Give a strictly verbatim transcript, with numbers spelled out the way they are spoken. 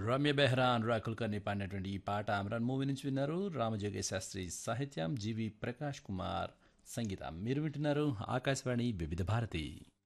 రమ్య బెహ్రా అనురాగ్ కుల్కర్ని పాడినటువంటి ఈ పాట అమరాన్ మూవీ నుంచి విన్నారు. రామజోగేశ్ శాస్త్రి సాహిత్యం, జీవి ప్రకాష్ కుమార్ సంగీతం. మీరు వింటున్నారు ఆకాశవాణి వివిధ భారతి.